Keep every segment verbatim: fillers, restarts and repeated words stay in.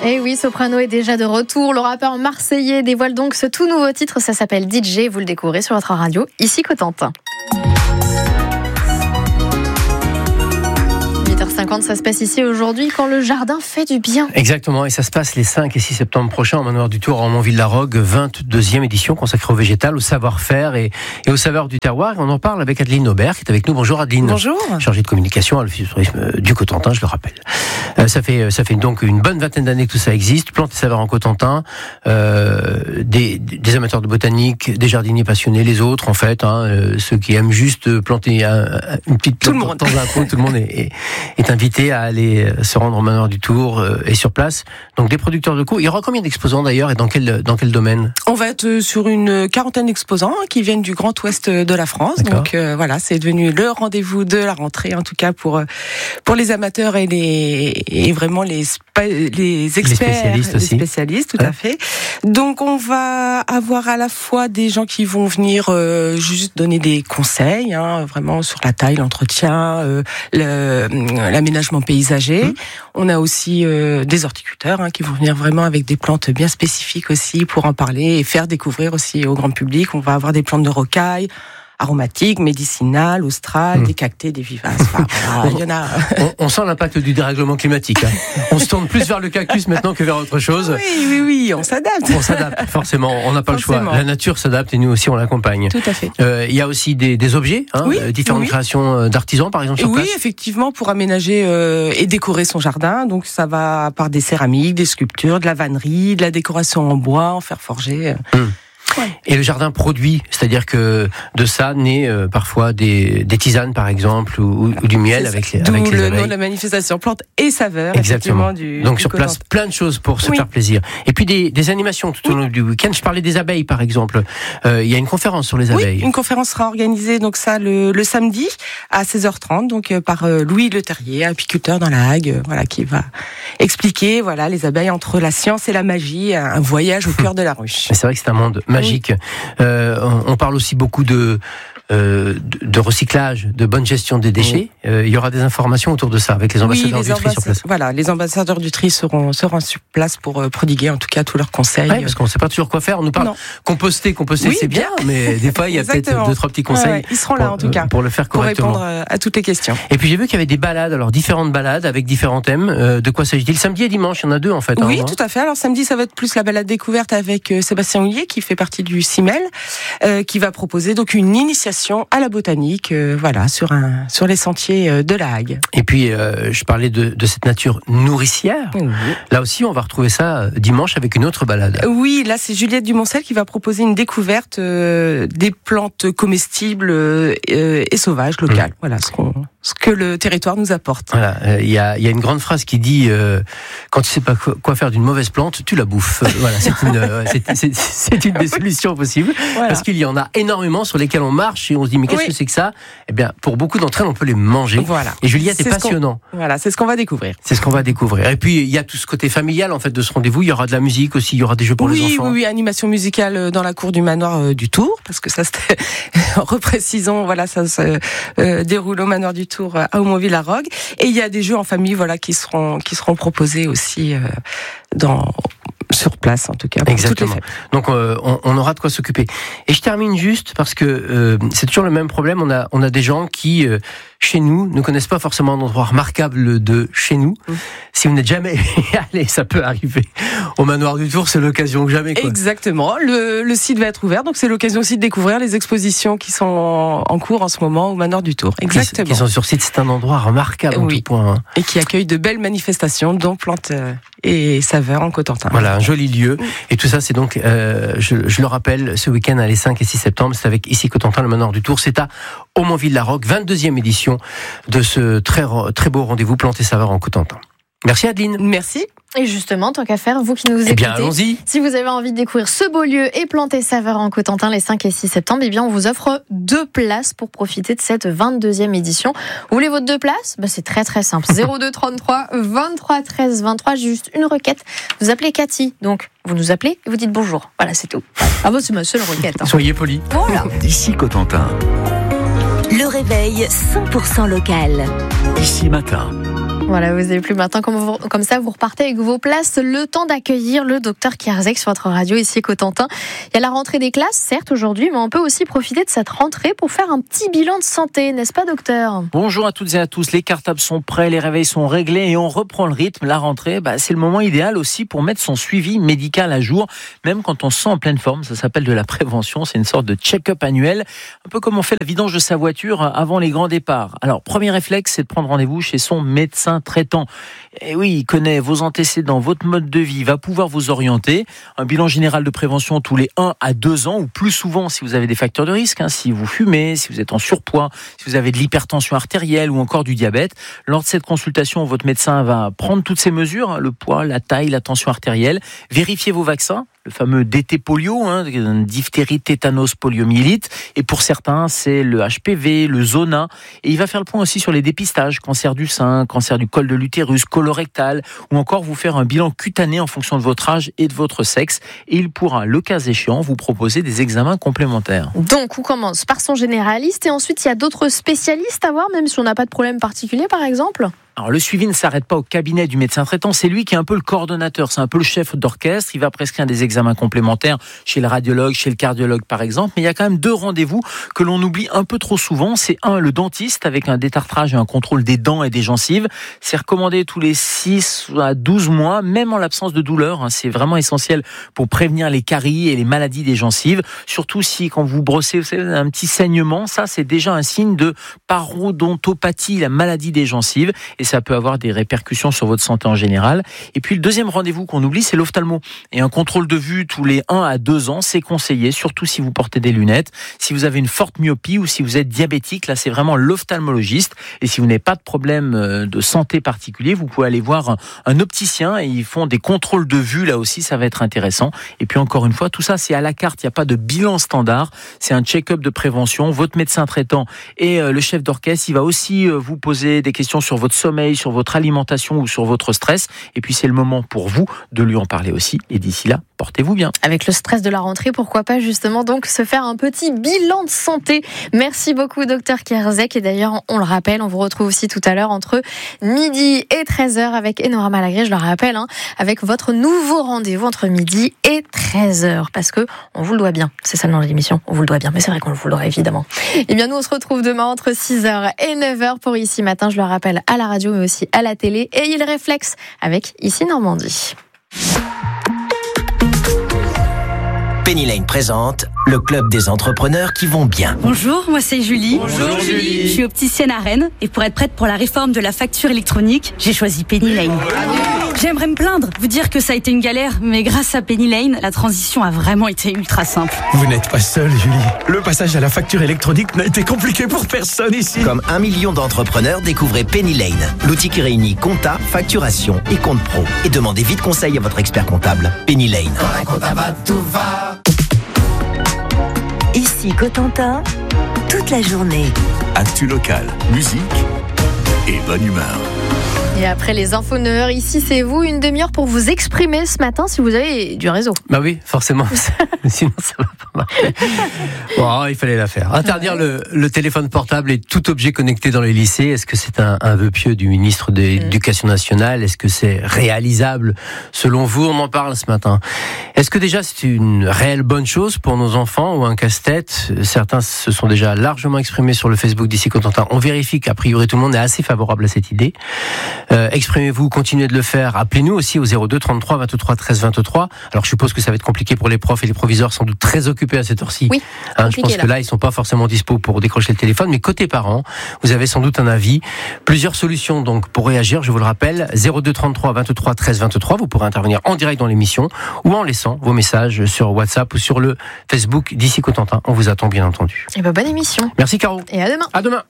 Et oui, Soprano est déjà de retour. Le rappeur marseillais dévoile donc ce tout nouveau titre. Ça s'appelle D J. Vous le découvrez sur votre radio, ici Cotentin. huit heures cinquante, ça se passe ici aujourd'hui quand le jardin fait du bien. Exactement, et ça se passe les cinq et six septembre prochains au Manoir du Tour à Aumont-Ville-la-Rogue, vingt-deuxième édition consacrée au végétal, au savoir-faire et, et aux saveurs du terroir. Et on en parle avec Adeline Aubert qui est avec nous. Bonjour Adeline. Bonjour. Chargée de communication à l'Office du tourisme du Cotentin, je le rappelle. Euh, ça fait ça fait donc une bonne vingtaine d'années que tout ça existe. Plantes et saveurs en Cotentin, euh, des, des amateurs de botanique, des jardiniers passionnés, les autres en fait, hein, euh, ceux qui aiment juste planter un, une petite plante dans un pot, tout le monde est, est, est invité à aller se rendre au Manoir du Tour euh, et sur place. Donc des producteurs locaux. Il y aura combien d'exposants d'ailleurs et dans quel dans quel domaine? On va être sur une quarantaine d'exposants qui viennent du Grand Ouest de la France. D'accord. Donc euh, voilà, c'est devenu le rendez-vous de la rentrée en tout cas pour pour les amateurs et les et vraiment les spa, les experts, les spécialistes aussi. Les spécialistes, tout ouais. à fait. Donc on va avoir à la fois des gens qui vont venir euh, juste donner des conseils, hein, vraiment sur la taille, l'entretien, euh, le, l'aménagement paysager. Mmh. On a aussi euh, des horticulteurs hein, qui vont venir vraiment avec des plantes bien spécifiques aussi pour en parler et faire découvrir aussi au grand public. On va avoir des plantes de rocaille, aromatiques, médicinales, australes, mmh. des cactés, des vivaces. Enfin, voilà, il y en a. on, on sent l'impact du dérèglement climatique. Hein. On se tourne plus vers le cactus maintenant que vers autre chose. Oui, oui, oui, on s'adapte. On s'adapte, forcément. On n'a pas forcément. le choix. La nature s'adapte et nous aussi on l'accompagne. Tout à fait. Euh, il y a aussi des, des objets, hein, oui, différentes oui. créations d'artisans par exemple sur oui, place. Effectivement, pour aménager euh, et décorer son jardin. Donc ça va par des céramiques, des sculptures, de la vannerie, de la décoration en bois, en fer forgé. Mmh. Ouais. Et le jardin produit, c'est-à-dire que de ça naît euh, parfois des, des tisanes par exemple ou, ou du miel avec les, avec les le abeilles. nom de la manifestation plantes et saveurs. Exactement. Du, Donc du sur place, Cotentin. plein de choses pour se oui. faire plaisir. Et puis des, des animations tout au long oui. du week-end. Je parlais des abeilles par exemple. Euh, il y a une conférence sur les abeilles. Oui, une conférence sera organisée donc ça le, le samedi à seize heures trente donc euh, par euh, Louis Le Terrier, apiculteur dans la Hague, euh, voilà qui va expliquer voilà les abeilles entre la science et la magie, un voyage au cœur de la ruche. C'est vrai que c'est un monde magique. Oui. Euh, on parle aussi beaucoup de, euh, de recyclage, de bonne gestion des déchets. Oui. Euh, il y aura des informations autour de ça avec les ambassadeurs oui, les du tri sur place. Voilà, les ambassadeurs du tri seront, seront sur place pour euh, prodiguer en tout cas tous leurs conseils. Oui, parce qu'on ne sait pas toujours quoi faire. On nous parle non. composter, composter oui, c'est bien, bien, mais des fois il y a peut-être deux trois petits conseils. Ouais, ouais. Ils seront là pour, en tout cas pour le faire correctement. Pour répondre à toutes les questions. Et puis j'ai vu qu'il y avait des balades, alors différentes balades avec différents thèmes. Euh, de quoi s'agit-il? Samedi et dimanche, il y en a deux en fait. Oui, hein, tout à fait. Alors samedi, ça va être plus la balade découverte avec euh, Sébastien Houllier qui fait partie du CIMEL. Euh, qui va proposer donc une initiation à la botanique, euh, voilà, sur un sur les sentiers euh, de la Hague. Et puis euh, je parlais de, de cette nature nourricière. Oui. Là aussi, on va retrouver ça dimanche avec une autre balade. Oui, là c'est Juliette Dumoncel qui va proposer une découverte euh, des plantes comestibles euh, et sauvages locales. Mmh. Voilà ce qu'on ce que le territoire nous apporte. Voilà, il euh, y a il y a une grande phrase qui dit euh, quand tu sais pas quoi faire d'une mauvaise plante, tu la bouffes. Voilà, c'est une euh, c'est, c'est, c'est une des solutions possibles. Voilà. Parce qu'il y en a énormément sur lesquels on marche et on se dit mais qu'est-ce oui. que c'est que ça? Eh bien, pour beaucoup d'entre elles, on peut les manger. Voilà. Et Juliette est, est passionnant. Voilà, c'est ce qu'on va découvrir. C'est ce qu'on va découvrir. Et puis il y a tout ce côté familial en fait de ce rendez-vous. Il y aura de la musique aussi, il y aura des jeux pour oui, les enfants. Oui, oui, animation musicale dans la cour du manoir euh, du Tour, parce que ça c'était reprécisons. Voilà, ça se euh, déroule au manoir du Tour à Aumont-Ville-la-Rogue. Et il y a des jeux en famille, voilà, qui seront qui seront proposés aussi euh, dans sur place en tout cas. Exactement. Donc euh, on, on aura de quoi s'occuper. Et je termine juste parce que euh, c'est toujours le même problème. On a on a des gens qui euh, chez nous ne connaissent pas forcément un endroit remarquable de chez nous. Mmh. Si vous n'êtes jamais allé, ça peut arriver. Au Manoir du Tour, c'est l'occasion que jamais. Quoi. Exactement. Le, le site va être ouvert, donc c'est l'occasion aussi de découvrir les expositions qui sont en, en cours en ce moment au Manoir du Tour. Exactement. Qui, qui sont sur site, c'est un endroit remarquable en oui. tout point. Hein. Et qui accueille de belles manifestations, dont plantes et saveurs en Cotentin. Voilà, un joli lieu. Mmh. Et tout ça, c'est donc, euh, je, je le rappelle, ce week-end, les cinq et six septembre, c'est avec ici Cotentin, le Manoir du Tour. C'est à Aumont-Ville-la-Rogue, vingt-deuxième édition de ce très, très beau rendez-vous plantes et saveurs en Cotentin. Merci Adeline. Merci. Et justement, tant qu'à faire, vous qui nous écoutez, eh bien, allons-y. Si vous avez envie de découvrir ce beau lieu et plantes et saveurs en Cotentin les cinq et six septembre, eh bien, on vous offre deux places pour profiter de cette vingt-deuxième édition. Vous voulez votre deux places? Bah, c'est très très simple. zéro deux trente-trois vingt-trois treize vingt-trois, juste une requête. Vous appelez Cathy, donc vous nous appelez et vous dites bonjour. Voilà, c'est tout. Ah bon, c'est ma seule requête. Hein. Soyez polis. Voilà. Ici Cotentin. Le réveil cent pour cent local. Ici matin. Voilà, vous n'avez plus maintenant, comme, vous, comme ça, vous repartez avec vos places, le temps d'accueillir le docteur Kierzek sur votre radio ici à Cotentin. Il y a la rentrée des classes, certes, aujourd'hui, mais on peut aussi profiter de cette rentrée pour faire un petit bilan de santé, n'est-ce pas, docteur ? Bonjour à toutes et à tous, les cartables sont prêts, les réveils sont réglés et on reprend le rythme. La rentrée, bah, c'est le moment idéal aussi pour mettre son suivi médical à jour, même quand on se sent en pleine forme. Ça s'appelle de la prévention, c'est une sorte de check-up annuel, un peu comme on fait la vidange de sa voiture avant les grands départs. Alors, premier réflexe, c'est de prendre rendez-vous chez son médecin traitant. Et oui, il connaît vos antécédents, votre mode de vie, il va pouvoir vous orienter. Un bilan général de prévention tous les un à deux ans ou plus souvent si vous avez des facteurs de risque, hein, si vous fumez, si vous êtes en surpoids, si vous avez de l'hypertension artérielle ou encore du diabète. Lors de cette consultation, votre médecin va prendre toutes ces mesures, hein, le poids, la taille, la tension artérielle, vérifier vos vaccins, le fameux D T polio, hein, diphtérie, tétanos, poliomyélite. Et pour certains, c'est le H P V, le Zona. Et il va faire le point aussi sur les dépistages, cancer du sein, cancer du col de l'utérus, colorectal, ou encore vous faire un bilan cutané en fonction de votre âge et de votre sexe. Et il pourra, le cas échéant, vous proposer des examens complémentaires. Donc, on commence par son généraliste et ensuite, il y a d'autres spécialistes à voir, même si on n'a pas de problème particulier, par exemple ? Alors, le suivi ne s'arrête pas au cabinet du médecin traitant, c'est lui qui est un peu le coordonnateur, c'est un peu le chef d'orchestre, il va prescrire des examens complémentaires chez le radiologue, chez le cardiologue par exemple, mais il y a quand même deux rendez-vous que l'on oublie un peu trop souvent. C'est un, le dentiste avec un détartrage et un contrôle des dents et des gencives, c'est recommandé tous les six à douze mois, même en l'absence de douleur, c'est vraiment essentiel pour prévenir les caries et les maladies des gencives, surtout si quand vous brossez, vous savez, un petit saignement, ça c'est déjà un signe de parodontopathie, la maladie des gencives, et ça peut avoir des répercussions sur votre santé en général. Et puis le deuxième rendez-vous qu'on oublie, c'est l'ophtalmo. Et un contrôle de vue tous les un à deux ans, c'est conseillé, surtout si vous portez des lunettes, si vous avez une forte myopie ou si vous êtes diabétique, là c'est vraiment l'ophtalmologiste. Et si vous n'avez pas de problème de santé particulier, vous pouvez aller voir un, un opticien et ils font des contrôles de vue, là aussi ça va être intéressant. Et puis encore une fois, tout ça c'est à la carte, il n'y a pas de bilan standard, c'est un check-up de prévention. Votre médecin traitant et le chef d'orchestre, il va aussi vous poser des questions sur votre sommeil, sur votre alimentation ou sur votre stress. Et puis c'est le moment pour vous de lui en parler aussi. Et d'ici là, portez-vous bien. Avec le stress de la rentrée, pourquoi pas justement donc se faire un petit bilan de santé. Merci beaucoup docteur Kierzek. Et d'ailleurs, on le rappelle, on vous retrouve aussi tout à l'heure entre midi et treize heures avec Enora Malagré, je le rappelle, hein, avec votre nouveau rendez-vous entre midi et treize heures. Parce que on vous le doit bien. C'est ça le nom de l'émission, on vous le doit bien. Mais c'est vrai qu'on vous le doit évidemment. Et bien nous, on se retrouve demain entre six heures et neuf heures pour Ici Matin, je le rappelle, à la radio mais aussi à la télé. Et il réflexe avec Ici Normandie. Penny Lane présente le club des entrepreneurs qui vont bien. Bonjour, moi c'est Julie. Bonjour Julie. Je suis opticienne à Rennes et pour être prête pour la réforme de la facture électronique, j'ai choisi Penny Lane. J'aimerais me plaindre, vous dire que ça a été une galère, mais grâce à Penny Lane, la transition a vraiment été ultra simple. Vous n'êtes pas seule, Julie. Le passage à la facture électronique n'a été compliqué pour personne ici. Comme un million d'entrepreneurs, découvrez Penny Lane, l'outil qui réunit compta, facturation et compte pro. Et demandez vite conseil à votre expert comptable. Penny Lane. Quand un comptable va, tout va. Ici Cotentin, toute la journée. Actu locale, musique et bonne humeur. Et après les infos neuf heures, ici c'est vous, une demi-heure pour vous exprimer ce matin si vous avez du réseau. Bah oui, forcément. Sinon ça va pas marcher. Bon, il fallait la faire. Interdire le, le téléphone portable et tout objet connecté dans les lycées, est-ce que c'est un, un vœu pieux du ministre de l'Éducation nationale ? Est-ce que c'est réalisable selon vous ? On en parle ce matin. Est-ce que déjà c'est une réelle bonne chose pour nos enfants ou un casse-tête ? Certains se sont déjà largement exprimés sur le Facebook d'Ici Cotentin. On vérifie qu'a priori tout le monde est assez favorable à cette idée. Euh, exprimez-vous, continuez de le faire. Appelez-nous aussi au zéro deux trente-trois vingt-trois treize vingt-trois. Alors je suppose que ça va être compliqué pour les profs et les proviseurs, sans doute très occupés à cette heure-ci. Oui, hein, je pense là. que là ils sont pas forcément dispo pour décrocher le téléphone. Mais côté parents, vous avez sans doute un avis. Plusieurs solutions donc pour réagir. Je vous le rappelle, zéro deux trente-trois vingt-trois treize vingt-trois. Vous pourrez intervenir en direct dans l'émission ou en laissant vos messages sur WhatsApp ou sur le Facebook d'Ici Cotentin. On vous attend bien entendu. Et ben bonne émission. Merci Caro. Et à demain. À demain.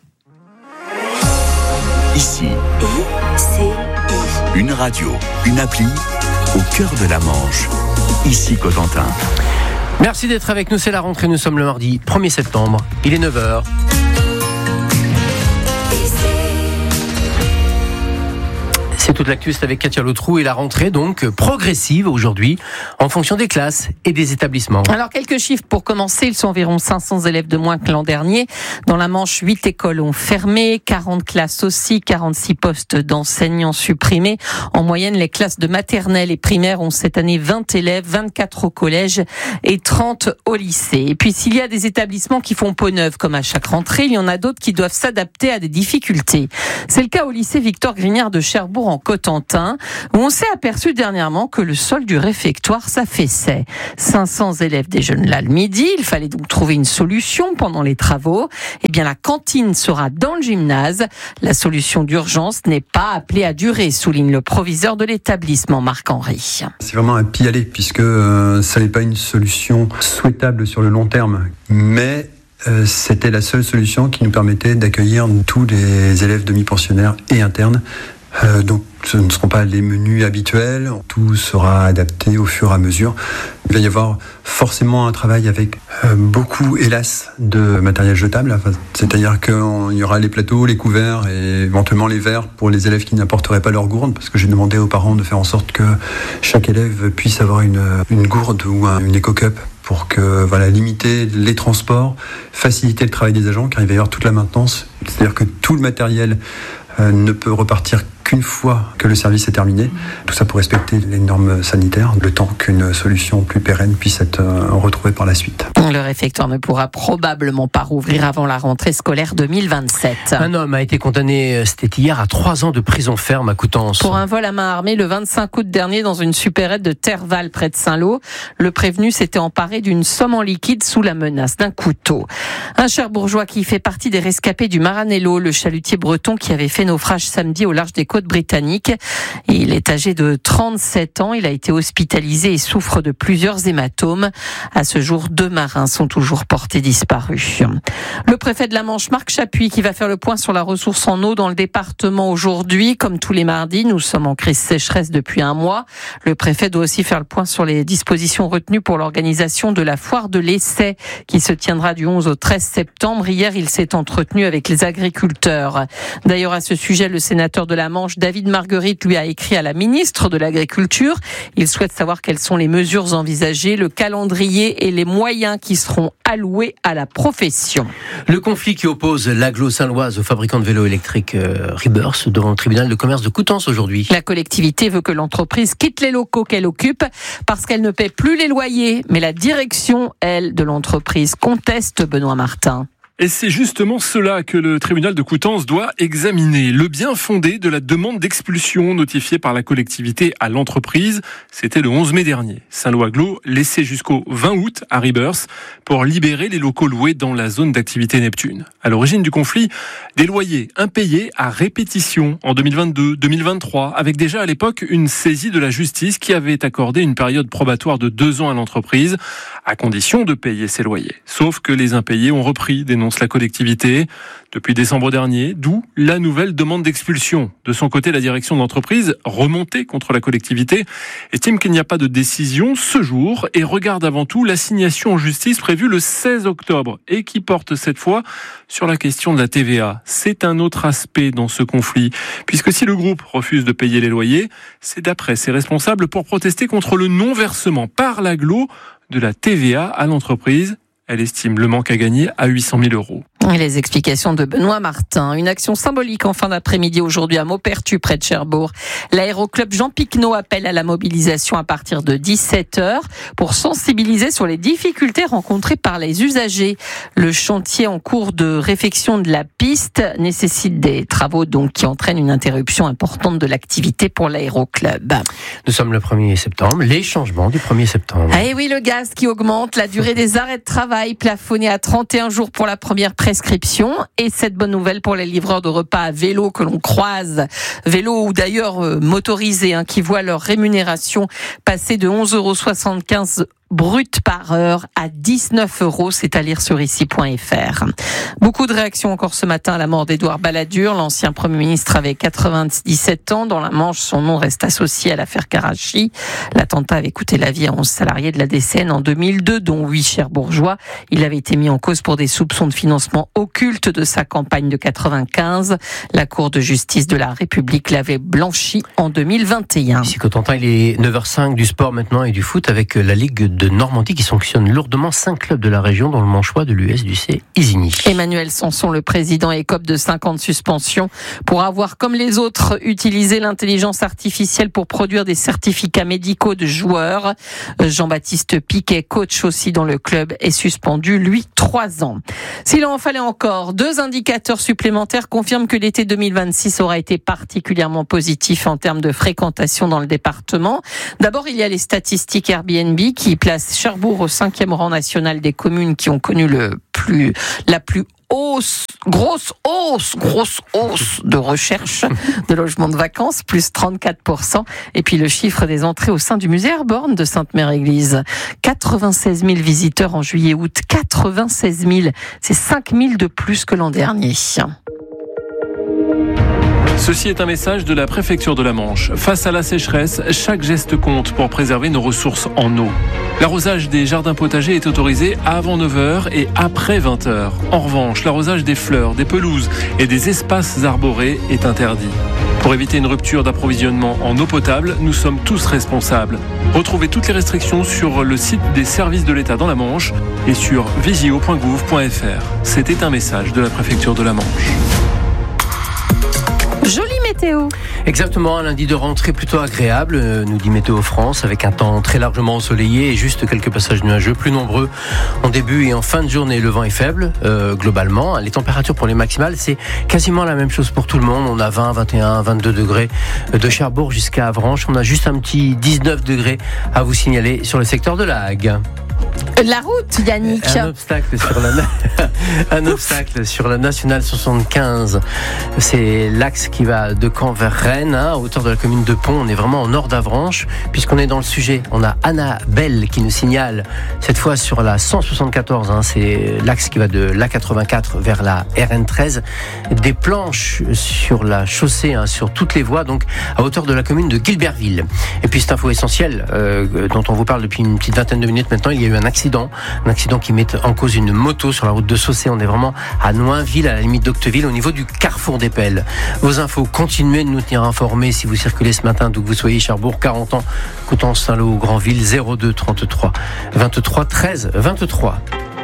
Ici, I C I. une radio, une appli au cœur de la Manche. Ici Cotentin. Merci d'être avec nous, c'est la rentrée, nous sommes le mardi premier septembre, il est neuf heures. C'est C'est toute l'actu, c'est avec Katia Lautrou et la rentrée donc progressive aujourd'hui en fonction des classes et des établissements. Alors quelques chiffres pour commencer, ils sont environ cinq cents élèves de moins que l'an dernier. Dans la Manche, huit écoles ont fermé, quarante classes aussi, quarante-six postes d'enseignants supprimés. En moyenne, les classes de maternelle et primaire ont cette année vingt élèves, vingt-quatre au collège et trente au lycée. Et puis s'il y a des établissements qui font peau neuve comme à chaque rentrée, il y en a d'autres qui doivent s'adapter à des difficultés. C'est le cas au lycée Victor Grignard de Cherbourg en Cotentin, où on s'est aperçu dernièrement que le sol du réfectoire s'affaissait. cinq cents élèves déjeunent là le midi, il fallait donc trouver une solution pendant les travaux. Eh bien, la cantine sera dans le gymnase. La solution d'urgence n'est pas appelée à durer, souligne le proviseur de l'établissement, Marc-Henri. C'est vraiment un pis-aller, puisque euh, ça n'est pas une solution souhaitable sur le long terme, mais euh, c'était la seule solution qui nous permettait d'accueillir tous les élèves demi-pensionnaires et internes. Euh, donc ce ne seront pas les menus habituels, tout sera adapté au fur et à mesure. Il va y avoir forcément un travail avec euh, beaucoup, hélas, de matériel jetable, enfin, c'est-à-dire qu'il y aura les plateaux, les couverts et éventuellement les verres pour les élèves qui n'apporteraient pas leur gourde, parce que j'ai demandé aux parents de faire en sorte que chaque élève puisse avoir une, une gourde ou un, une éco-cup pour que, voilà, limiter les transports, faciliter le travail des agents, car il va y avoir toute la maintenance, c'est-à-dire que tout le matériel euh, ne peut repartir qu'une fois que le service est terminé. Tout ça pour respecter les normes sanitaires, le temps qu'une solution plus pérenne puisse être retrouvée par la suite. Le réfectoire ne pourra probablement pas rouvrir avant la rentrée scolaire deux mille vingt-sept. Un homme a été condamné, c'était hier, à trois ans de prison ferme à Coutances. Pour un vol à main armée le vingt-cinq août dernier dans une supérette de Terval près de Saint-Lô. Le prévenu s'était emparé d'une somme en liquide sous la menace d'un couteau. Un Cherbourgeois qui fait partie des rescapés du Maranello, le chalutier breton qui avait fait naufrage samedi au large des côtes britanniques. Il est âgé de trente-sept ans. Il a été hospitalisé et souffre de plusieurs hématomes. À ce jour, deux marins sont toujours portés disparus. Le préfet de la Manche, Marc Chapuis, qui va faire le point sur la ressource en eau dans le département aujourd'hui. Comme tous les mardis, nous sommes en crise sécheresse depuis un mois. Le préfet doit aussi faire le point sur les dispositions retenues pour l'organisation de la foire de l'essai qui se tiendra du onze au treize septembre. Hier, il s'est entretenu avec les agriculteurs. D'ailleurs, à ce sujet, le sénateur de la Manche, David Marguerite, lui a écrit à la ministre de l'Agriculture. Il souhaite savoir quelles sont les mesures envisagées, le calendrier et les moyens qui seront alloués à la profession. Le conflit qui oppose l'agglo saint-loise au fabricant de vélos électriques euh, Rebirth devant le tribunal de commerce de Coutances aujourd'hui. La collectivité veut que l'entreprise quitte les locaux qu'elle occupe parce qu'elle ne paie plus les loyers. Mais la direction, elle, de l'entreprise conteste, Benoît Martin. Et c'est justement cela que le tribunal de Coutances doit examiner. Le bien fondé de la demande d'expulsion notifiée par la collectivité à l'entreprise. C'était le onze mai dernier. Saint-Lô-Agglo laissé jusqu'au vingt août à Rebirth pour libérer les locaux loués dans la zone d'activité Neptune. À l'origine du conflit, des loyers impayés à répétition en deux mille vingt-deux, deux mille vingt-trois, avec déjà à l'époque une saisie de la justice qui avait accordé une période probatoire de deux ans à l'entreprise, à condition de payer ses loyers. Sauf que les impayés ont repris, dénonce la collectivité, depuis décembre dernier, d'où la nouvelle demande d'expulsion. De son côté, la direction de l'entreprise, remontée contre la collectivité, estime qu'il n'y a pas de décision ce jour et regarde avant tout l'assignation en justice prévue le seize octobre et qui porte cette fois sur la question de la T V A. C'est un autre aspect dans ce conflit, puisque si le groupe refuse de payer les loyers, c'est d'après ses responsables pour protester contre le non-versement par l'agglo de la T V A à l'entreprise. Elle estime le manque à gagner à huit cent mille euros. Et les explications de Benoît Martin. Une action symbolique en fin d'après-midi aujourd'hui à Maupertu, près de Cherbourg. L'aéroclub Jean Picnot appelle à la mobilisation à partir de dix-sept heures pour sensibiliser sur les difficultés rencontrées par les usagers. Le chantier en cours de réfection de la piste nécessite des travaux donc qui entraînent une interruption importante de l'activité pour l'aéroclub. Nous sommes le premier septembre, les changements du premier septembre. Ah et oui, le gaz qui augmente, la durée des arrêts de travail plafonnée à trente et un jours pour la première prescription. Et cette bonne nouvelle pour les livreurs de repas à vélo que l'on croise, vélo ou d'ailleurs euh, motorisés, hein, qui voient leur rémunération passer de onze euros soixante-quinze brut par heure à dix-neuf euros. C'est à lire sur ici point f r. Beaucoup de réactions encore ce matin à la mort d'Édouard Balladur. L'ancien Premier ministre avait quatre-vingt-dix-sept ans. Dans la Manche, son nom reste associé à l'affaire Karachi. L'attentat avait coûté la vie à onze salariés de la D C N en deux mille deux, dont huit cherbourgeois. Il avait été mis en cause pour des soupçons de financement occulte de sa campagne de quatre-vingt-quinze. La Cour de justice de la République l'avait blanchi en deux mille vingt et un. Ici Cotentin, il est neuf heures cinq, du sport maintenant et du foot avec la Ligue de Normandie qui sanctionne lourdement cinq clubs de la région, dont le manchois de l'U S du C Isigny. Emmanuel Sanson, le président, écope de cinq ans de suspension pour avoir, comme les autres, utilisé l'intelligence artificielle pour produire des certificats médicaux de joueurs. Jean-Baptiste Piquet, coach aussi dans le club, est suspendu, lui, trois ans. S'il en fallait encore, deux indicateurs supplémentaires confirment que l'été deux mille vingt-six aura été particulièrement positif en termes de fréquentation dans le département. D'abord, il y a les statistiques Airbnb qui placent Cherbourg au cinquième rang national des communes qui ont connu le plus, la plus hausse, grosse hausse, grosse hausse de recherche de logements de vacances, plus trente-quatre pour cent. Et puis le chiffre des entrées au sein du musée Airborne de Sainte-Mère-Église. quatre-vingt-seize mille visiteurs en juillet-août. quatre-vingt-seize mille. C'est cinq mille de plus que l'an dernier. Ceci est un message de la préfecture de la Manche. Face à la sécheresse, chaque geste compte pour préserver nos ressources en eau. L'arrosage des jardins potagers est autorisé avant neuf heures et après vingt heures. En revanche, l'arrosage des fleurs, des pelouses et des espaces arborés est interdit. Pour éviter une rupture d'approvisionnement en eau potable, nous sommes tous responsables. Retrouvez toutes les restrictions sur le site des services de l'État dans la Manche et sur vigio point gouv point f r. C'était un message de la préfecture de la Manche. Jolie météo. Exactement, un lundi de rentrée plutôt agréable, nous dit Météo France, avec un temps très largement ensoleillé et juste quelques passages nuageux plus nombreux en début et en fin de journée. Le vent est faible, euh, globalement. Les températures pour les maximales, c'est quasiment la même chose pour tout le monde. On a vingt, vingt et un, vingt-deux degrés de Cherbourg jusqu'à Avranches. On a juste un petit dix-neuf degrés à vous signaler sur le secteur de la Hague. La route, Yannick. Un obstacle sur la, un obstacle sur la nationale soixante-quinze. C'est l'axe qui va de Caen vers Rennes, hein, à hauteur de la commune de Pont. On est vraiment au nord d'Avranches, puisqu'on est dans le sujet. On a Annabelle qui nous signale, cette fois sur la cent soixante-quatorze, hein, c'est l'axe qui va de l'A quatre-vingt-quatre vers la R N treize. Des planches sur la chaussée, hein, sur toutes les voies, donc à hauteur de la commune de Guilberville. Et puis cette info essentielle, euh, dont on vous parle depuis une petite vingtaine de minutes maintenant, il y a eu un accident, un accident qui met en cause une moto sur la route de Saucé. On est vraiment à Noinville, à la limite d'Octeville, au niveau du carrefour des Pelles. Vos infos, continuez de nous tenir informés si vous circulez ce matin, d'où que vous soyez, Cherbourg, quarante ans, Coutances, Saint-Lô, Granville, zéro deux trente-trois vingt-trois treize vingt-trois.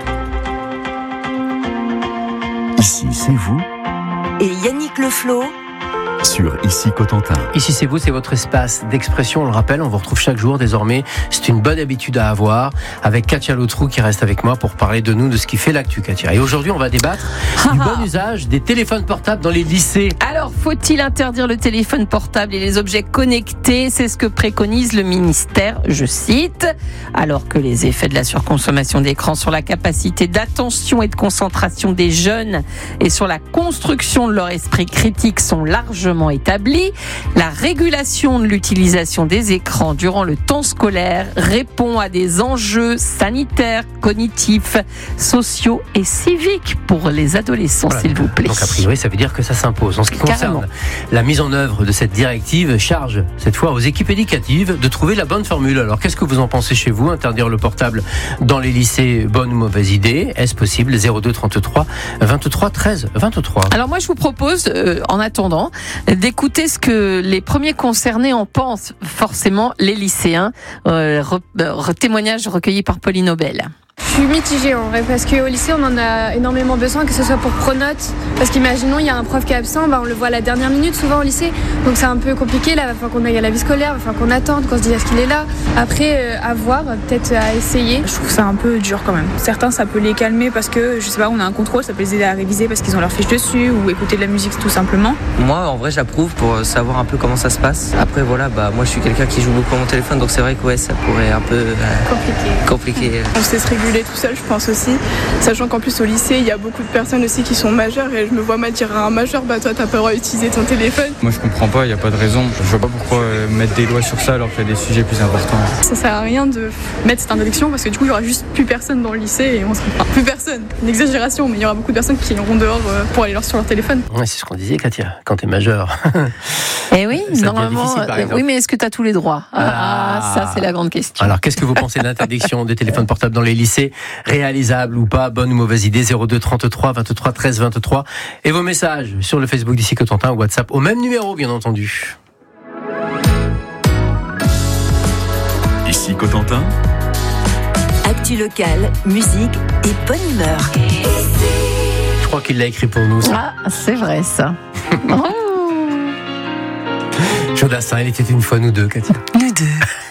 Ici, c'est vous. Et Yannick Le Floch sur Ici Cotentin. Ici c'est vous, c'est votre espace d'expression, on le rappelle, on vous retrouve chaque jour désormais, c'est une bonne habitude à avoir, avec Katia Lautrou qui reste avec moi pour parler de nous, de ce qui fait l'actu, Katia. Et aujourd'hui on va débattre du bon usage des téléphones portables dans les lycées. Alors faut-il interdire le téléphone portable et les objets connectés? C'est ce que préconise le ministère, je cite. Alors que les effets de la surconsommation d'écran sur la capacité d'attention et de concentration des jeunes et sur la construction de leur esprit critique sont largement établi, la régulation de l'utilisation des écrans durant le temps scolaire répond à des enjeux sanitaires, cognitifs, sociaux et civiques pour les adolescents, voilà. S'il vous plaît. Donc a priori, ça veut dire que ça s'impose. En ce qui concerne Carrément. La mise en œuvre de cette directive, charge cette fois aux équipes éducatives de trouver la bonne formule. Alors qu'est-ce que vous en pensez chez vous? Interdire le portable dans les lycées, bonne ou mauvaise idée? Est-ce possible? Zéro deux trente-trois vingt-trois treize vingt-trois. Alors moi je vous propose, euh, en attendant, d'écouter ce que les premiers concernés en pensent, forcément les lycéens. Euh, re, re, témoignage recueilli par Pauline Aubel. Je suis mitigée en vrai parce qu'au lycée on en a énormément besoin, que ce soit pour pronotes, parce qu'imaginons il y a un prof qui est absent, bah on le voit à la dernière minute souvent au lycée, donc c'est un peu compliqué là, il va qu'on aille à la vie scolaire, il va qu'on attende, qu'on se dise est-ce qu'il est là, après euh, à voir, peut-être à essayer. Je trouve ça un peu dur quand même. Certains ça peut les calmer parce que je sais pas, on a un contrôle, ça peut les aider à réviser parce qu'ils ont leur fiche dessus ou écouter de la musique tout simplement. Moi en vrai j'approuve pour savoir un peu comment ça se passe. Après voilà, bah moi je suis quelqu'un qui joue beaucoup à mon téléphone, donc c'est vrai que ouais ça pourrait un peu euh, compliqué. compliqué. On se laisse réguler réguler tout seul, je pense aussi. Sachant qu'en plus au lycée, il y a beaucoup de personnes aussi qui sont majeures et je me vois mal dire à un majeur, bah toi t'as pas le droit d'utiliser ton téléphone. Moi je comprends pas, il n'y a pas de raison. Je vois pas pourquoi mettre des lois sur ça alors qu'il y a des sujets plus importants. Ça sert à rien de mettre cette interdiction parce que du coup il y aura juste plus personne dans le lycée et on sera enfin, plus personne. Une exagération, mais il y aura beaucoup de personnes qui iront dehors pour aller sur leur téléphone. Ouais, c'est ce qu'on disait, Katia, quand t'es majeur. Eh oui, ça normalement. Euh, oui, mais est-ce que tu as tous les droits? Ah, ah, ça c'est la grande question. Alors, qu'est-ce que vous pensez de l'interdiction des téléphones portables dans les lycées? Réalisable ou pas? Bonne ou mauvaise idée? zéro deux trente-trois vingt-trois treize vingt-trois. Et vos messages sur le Facebook d'Ici Cotentin ou WhatsApp au même numéro, bien entendu. Ici Cotentin. Actu locale, musique et bonne humeur. Je crois qu'il l'a écrit pour nous, ça. Ah, c'est vrai, ça. Oh. Jodassin, il était une fois nous deux, Katia. Nous deux.